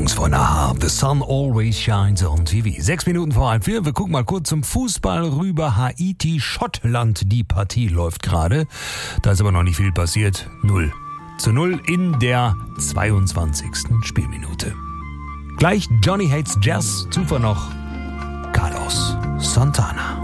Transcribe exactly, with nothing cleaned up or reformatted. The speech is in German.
Songs von A H A. The Sun Always Shines on T V. Sechs Minuten vor halb vier. Wir gucken mal kurz zum Fußball rüber. Haiti, Schottland. Die Partie läuft gerade. Da ist aber noch nicht viel passiert. null zu null in der zweiundzwanzigsten Spielminute. Gleich Johnny Hates Jazz. Zuvor noch Carlos Santana.